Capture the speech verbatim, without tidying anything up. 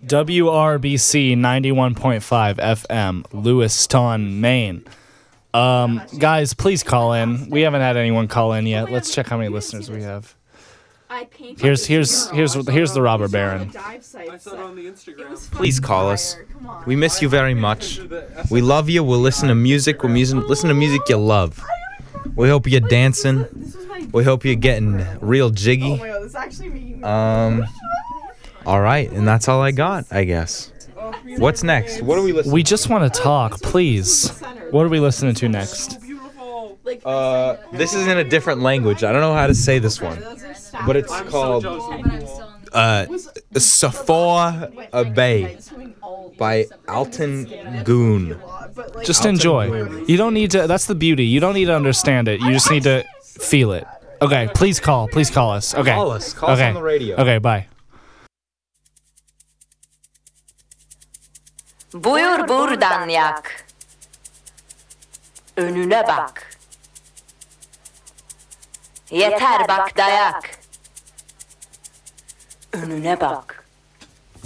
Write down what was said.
W R B C ninety-one point five F M, Lewiston, Maine. Um, guys, please call in. We haven't had anyone call in yet. Let's check how many listeners we have. Here's here's here's here's the robber baron. Please call us. We miss you very much. We love you. We'll listen to music. We'll music, listen to music you love. We hope you're dancing. We hope you're getting real jiggy. Um, all right, and that's all I got, I guess. What's next? What are we listening? We just want to talk, please. What are we listening to next? Uh, this is in a different language. I don't know how to say this one, but it's called uh, Safor Bay by Alton Goon. Just enjoy. You don't need to. That's the beauty. You don't need to understand it. You just need to feel it. Okay, please call. Please call us. Okay. Call us. Call okay. us on the radio. Okay, bye. Buyur buradan yak. Önüne bak. Yeter bak dayak. Önüne bak.